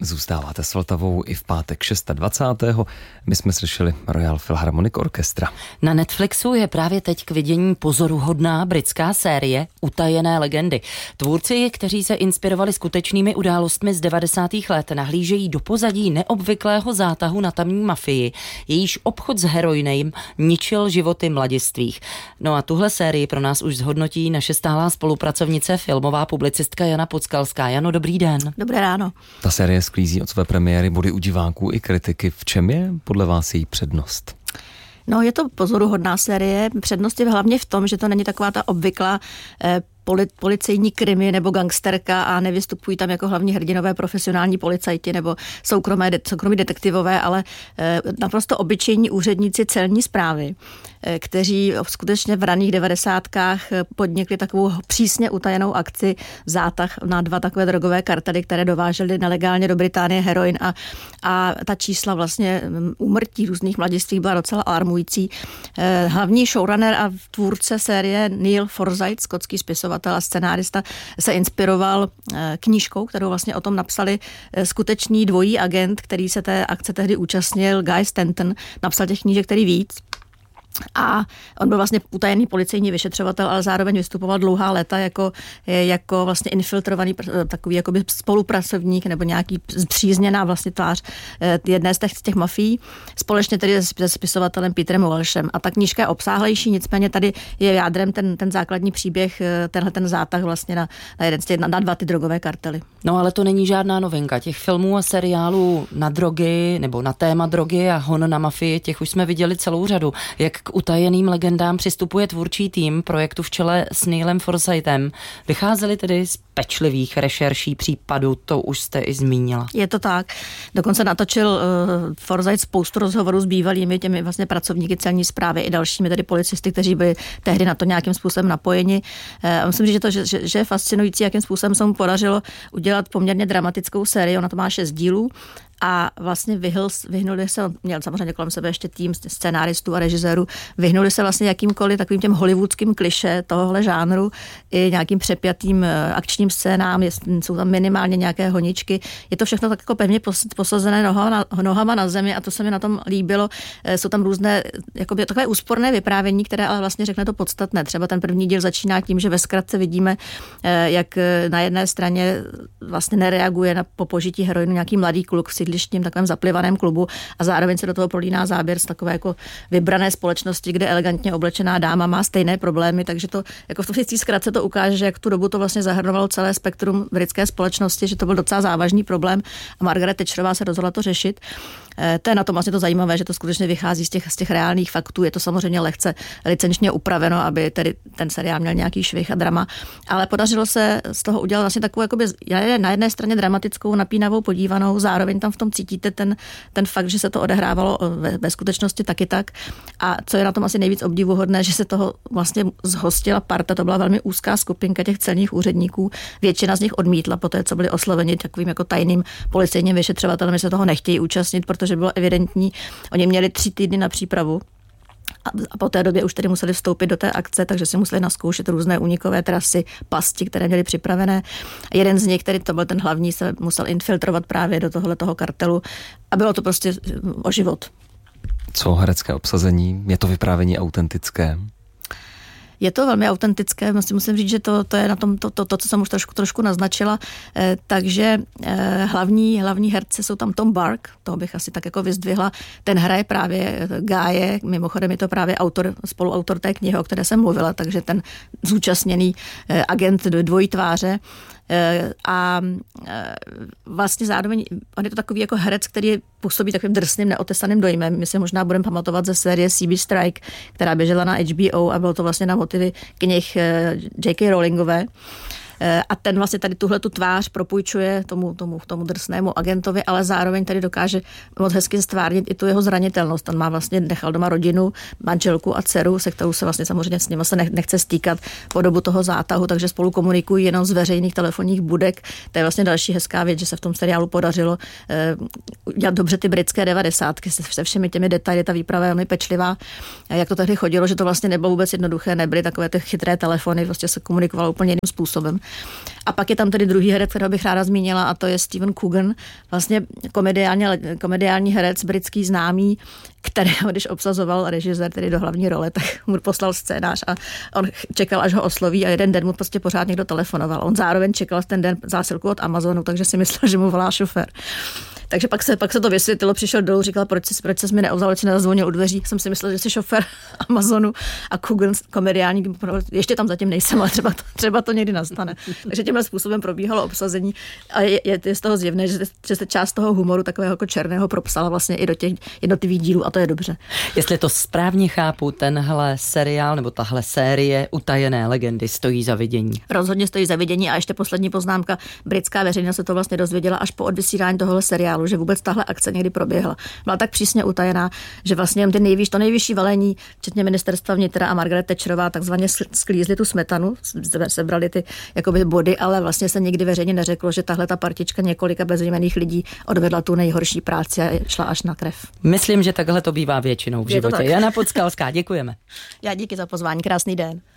Zůstáváte s Vltavou i v pátek 26. My jsme slyšeli Royal Philharmonic Orchestra. Na Netflixu je právě teď k vidění pozoruhodná britská série Utajené legendy. Tvůrci, kteří se inspirovali skutečnými událostmi z 90. let, nahlížejí do pozadí neobvyklého zátahu na tamní mafii, jejíž obchod s heroinem ničil životy mladistvých. No a tuhle sérii pro nás už zhodnotí naše stálá spolupracovnice, filmová publicistka Jana Podskalská. Jano, dobrý den. Dobré ráno. Ta série sklízí od své premiéry body u diváků i kritiky. V čem je podle vás její přednost? No, je to pozoruhodná série. Přednost je hlavně v tom, že to není taková ta obvyklá policejní krimi nebo gangsterka a nevystupují tam jako hlavní hrdinové profesionální policajti nebo soukromí detektivové, ale naprosto obyčejní úředníci celní správy, kteří skutečně v raných 90kách podnikli takovou přísně utajenou akci zátah na 2 takové drogové kartely, které dovážely nelegálně do Británie heroin a ta čísla vlastně úmrtí různých mladistvých byla docela alarmující. Hlavní showrunner a tvůrce série Neil Forsyth, skotský spisovatel a scenárista, se inspiroval knížkou, kterou vlastně o tom napsali skutečný dvojí agent, který se té akce tehdy účastnil, Guy Stanton, napsal těch knížek který víc. A on byl vlastně utajený policejní vyšetřovatel, ale zároveň vystupoval dlouhá léta jako vlastně infiltrovaný takový jakoby spolupracovník nebo nějaký zpřízněná vlastně tvář jedné z těch mafií, společně tedy se spisovatelem Peterem Walshem. A ta knížka je obsáhlejší, nicméně tady je jádrem ten základní příběh, ten zátah vlastně na 2 ty drogové kartely. No ale to není žádná novinka. Těch filmů a seriálů na drogy nebo na téma drogy a hon na mafii, těch už jsme viděli celou řadu. Jak k utajeným legendám přistupuje tvůrčí tým projektu v čele s Neilem Forsythem. Vycházeli tedy z pečlivých rešerší případů, to už jste i zmínila. Je to tak. Dokonce natočil Forsyth spoustu rozhovorů s bývalými těmi vlastně pracovníky celní správy i dalšími tedy policisty, kteří byli tehdy na to nějakým způsobem napojeni. Myslím, že je fascinující, jakým způsobem se mu podařilo udělat poměrně dramatickou sérii. Ona to má 6 dílů. A vlastně vyhnuli se, měl samozřejmě kolem sebe ještě tým scénáristů a režisérů, vyhnuli se vlastně jakýmkoliv takovým těm hollywoodským klišé tohohle žánru i nějakým přepjatým akčním scénám, jsou tam minimálně nějaké honičky. Je to všechno tak jako pevně posazené nohama na zemi a to se mi na tom líbilo. Jsou tam různé jakoby takové úsporné vyprávění, které ale vlastně řekne to podstatné. Třeba ten první díl začíná tím, že ve zkratce vidíme, jak na jedné straně vlastně nereaguje na požití heroinu nějaký mladý kluk v sídlištním takovém zaplivaném klubu a zároveň se do toho prolíná záběr z takové jako vybrané společnosti, kde elegantně oblečená dáma má stejné problémy, takže to jako v té zkratce to ukáže, jak tu dobu to vlastně zahrnovalo celé spektrum britské společnosti, že to byl docela závažný problém a Margaret Thatcherová se rozhodla to řešit. To je na tom vlastně to zajímavé, že to skutečně vychází z těch reálných faktů. Je to samozřejmě lehce licenčně upraveno, aby tedy ten seriál měl nějaký švih a drama, ale podařilo se z toho udělat vlastně takovou jakoby na jedné straně dramatickou, napínavou, podívanou, zároveň tam v tom cítíte ten fakt, že se to odehrávalo ve skutečnosti taky tak. A co je na tom asi nejvíc obdivuhodné, že se toho vlastně zhostila parta, to byla velmi úzká skupinka těch celních úředníků. Většina z nich odmítla poté, co byli osloveni takovým jako tajným policejním vyšetřovatelem, že se toho nechtějí účastnit, protože bylo evidentní, oni měli 3 týdny na přípravu a po té době už tedy museli vstoupit do té akce, takže si museli nazkoušet různé únikové trasy, pasti, které měli připravené. Jeden z nich, který to byl ten hlavní, se musel infiltrovat právě do tohoto kartelu a bylo to prostě o život. Co herecké obsazení? Je to vyprávění autentické? Je to velmi autentické, musím říct, že to je na tom to, co jsem už trošku naznačila, takže hlavní herci jsou tam Tom Burke, toho bych asi tak jako vyzdvihla, ten hraje právě Guye, mimochodem je to právě spoluautor té knihy, o které jsem mluvila, takže ten zúčastněný agent dvojí tváře. A vlastně zároveň on je to takový jako herec, který působí takovým drsným, neotesaným dojmem. My si možná budeme pamatovat ze série CB Strike, která běžela na HBO a bylo to vlastně na motivy knih J.K. Rowlingové. A ten vlastně tady tuhletu tvář propůjčuje tomu drsnému agentovi, ale zároveň tady dokáže moc hezky stvárnit i tu jeho zranitelnost. On má vlastně nechal doma rodinu, manželku a dceru, se kterou se vlastně samozřejmě s nimi se nechce stýkat po dobu toho zátahu, takže spolu komunikují jenom z veřejných telefonních budek. To je vlastně další hezká věc, že se v tom seriálu podařilo dělat dobře ty britské 90ky se všemi těmi detaily, ta výprava je velmi pečlivá. Jak to tehdy chodilo, že to vlastně nebylo vůbec jednoduché, nebyly takové ty chytré telefony, vlastně se komunikovalo úplně jiným způsobem. A pak je tam tedy druhý herec, kterého bych ráda zmínila, a to je Steven Coogan, vlastně komediální herec, britský známý, kterého, když obsazoval režisér tedy do hlavní role, tak mu poslal scénář a on čekal, až ho osloví a jeden den mu prostě pořád někdo telefonoval. On zároveň čekal ten den zásilku od Amazonu, takže si myslel, že mu volá šofér. Takže pak se to vysvětlilo, přišel dolů, říkal, proč jsi mi neozval, si nezazvonil u dveří. Jsem si myslel, že jsi šofér Amazonu a Coogan komediální, ještě tam zatím nejsem, ale třeba to někdy nastane. Takže tímhle způsobem probíhalo obsazení a je z toho zjevné, že se část toho humoru takového jako černého propsala vlastně i do těch jednotlivých dílů a to je dobře. Jestli to správně chápu, tenhle seriál nebo tahle série Utajené legendy stojí za vidění. Rozhodně stojí za vidění a ještě poslední poznámka. Britská veřejnost se to vlastně dozvěděla až po odvysílání tohohle seriálu, že vůbec tahle akce někdy proběhla. Byla tak přísně utajená, že vlastně to nejvyšší velení, včetně ministerstva vnitra a Margaret Thatcherová, takzvaně sklízli tu smetanu, sebrali ty jakoby body, ale vlastně se nikdy veřejně neřeklo, že tahle ta partička několika bezjmenných lidí odvedla tu nejhorší práci a šla až na krev. Myslím, že takhle to bývá většinou v životě. Jana Podskalská, děkujeme. Já díky za pozvání, krásný den.